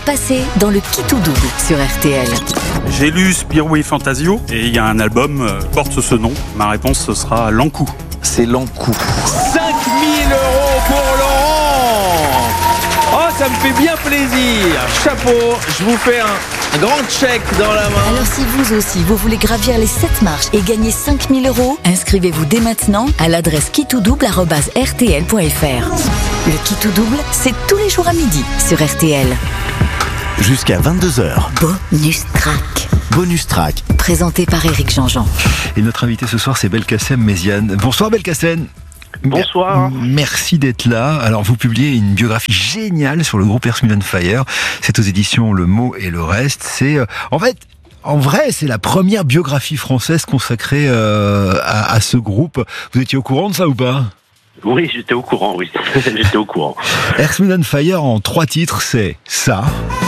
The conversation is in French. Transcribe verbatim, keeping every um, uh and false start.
Passez dans le Qui tout double sur R T L. J'ai lu Spirou et Fantasio et il y a un album euh, qui porte ce nom. Ma réponse ce sera L'Ankou. C'est L'Ankou. cinq mille euros pour Laurent. Oh, ça me fait bien plaisir. Chapeau, je vous fais un, un grand chèque dans la main. Alors si vous aussi, vous voulez gravir les sept marches et gagner cinq mille euros, inscrivez-vous dès maintenant à l'adresse qui tout double arobase r t l point f r. Le Qui tout double, c'est tous les jours à midi sur R T L. Jusqu'à vingt-deux heures. Bonus track. Bonus track. Présenté par Éric Jean-Jean. Et notre invité ce soir, c'est Belkacem Méziane. Bonsoir Belkacem. Bonsoir. Merci d'être là. Alors, vous publiez une biographie géniale sur le groupe Earth, Wind and Fire. C'est aux éditions Le Mot et le Reste. C'est, euh, en fait, en vrai, c'est la première biographie française consacrée euh, à, à ce groupe. Vous étiez au courant de ça ou pas ? Oui, j'étais au courant, oui. j'étais au courant. Earth, Wind and Fire, en trois titres, c'est ça,